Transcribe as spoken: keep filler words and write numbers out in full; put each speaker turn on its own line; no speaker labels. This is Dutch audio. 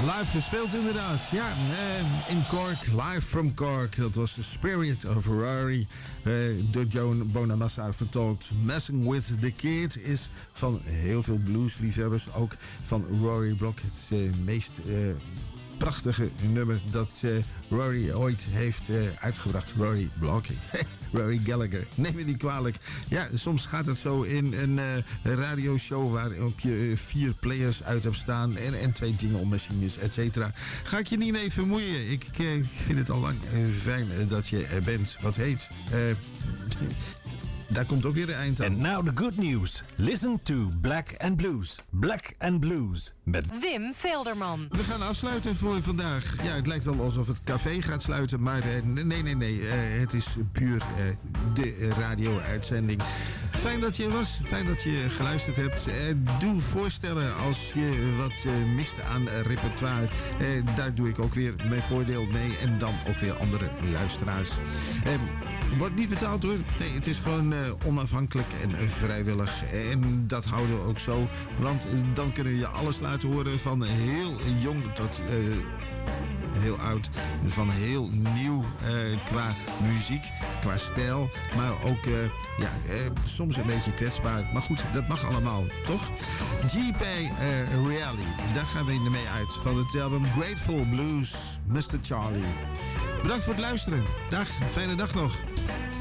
Live gespeeld inderdaad. Ja, uh, in Cork, live from Cork. Dat was The Spirit of Rory. Uh, door Joan Bonamassa vertolkt. Messing with the Kid is van heel veel bluesliefhebbers. Ook van Rory Block. Het uh, meest uh, prachtige nummer dat uh, Rory ooit heeft uh, uitgebracht. Rory Block. Rory Gallagher. Neem me niet kwalijk. Ja, soms gaat het zo in een uh, radioshow waarop je uh, vier players uit hebt staan en, en twee jingle-machines, et cetera. Ga ik je niet mee vermoeien. Ik uh, vind het al lang uh, fijn uh, dat je er bent. Wat heet? Uh, Daar komt ook weer een eind aan.
And now the good news. Listen to Black and Blues. Black and Blues. Met
Wim Velderman.
We gaan afsluiten voor vandaag. Ja, het lijkt wel alsof het café gaat sluiten. Maar uh, nee, nee, nee. Uh, het is puur uh, de radio-uitzending. Fijn dat je er was. Fijn dat je geluisterd hebt. Uh, doe voorstellen als je wat uh, mist aan uh, repertoire. Uh, daar doe ik ook weer mijn voordeel mee. En dan ook weer andere luisteraars. Uh, wordt niet betaald hoor. Nee, het is gewoon uh, onafhankelijk en uh, vrijwillig. En dat houden we ook zo. Want uh, dan kunnen we je alles laten horen. Van heel jong tot uh, heel oud. Van heel nieuw uh, qua muziek, qua stijl. Maar ook uh, ja, uh, soms een beetje kwetsbaar. Maar goed, dat mag allemaal, toch? G P uh, Reali, daar gaan we mee uit. Van het album Grateful Blues, mister Charlie. Bedankt voor het luisteren. Dag, fijne dag nog.